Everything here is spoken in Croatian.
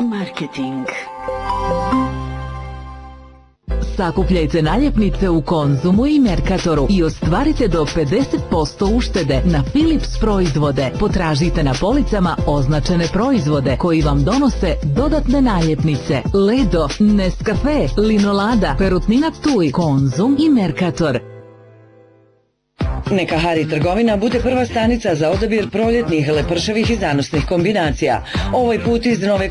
Marketing. Sakupljajte naljepnice u Konzumu i Mercatoru i ostvarite do 50% uštede na Philips proizvode. Potražite na policama označene proizvode koji vam donose dodatne naljepnice. Ledo, Nescafe, Linolada, Perutnina Ptuj, Konzum i Mercator. Neka Hari trgovina bude prva stanica za odabir proljetnih, lepršavih i zanosnih kombinacija. Ovaj put iz nove